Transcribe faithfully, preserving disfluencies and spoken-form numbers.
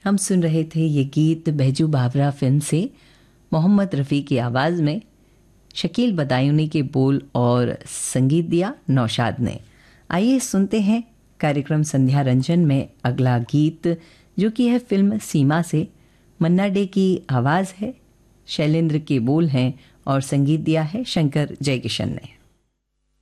हम सुन रहे थे ये गीत बैजू बावरा फिल्म से, मोहम्मद रफ़ी की आवाज़ में। शकील बदायूनी के बोल और संगीत दिया नौशाद ने। आइए सुनते हैं कार्यक्रम संध्या रंजन में अगला गीत, जो कि है फिल्म सीमा से। मन्ना डे की आवाज़ है, शैलेंद्र के बोल हैं और संगीत दिया है शंकर जयकिशन ने।